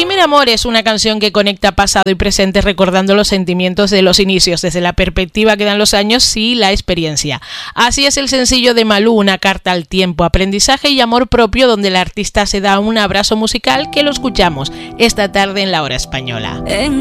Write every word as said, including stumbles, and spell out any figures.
Primer amor es una canción que conecta pasado y presente recordando los sentimientos de los inicios desde la perspectiva que dan los años y la experiencia. Así es el sencillo de Malú, una carta al tiempo, aprendizaje y amor propio, donde el artista se da un abrazo musical que lo escuchamos esta tarde en La Hora Española. En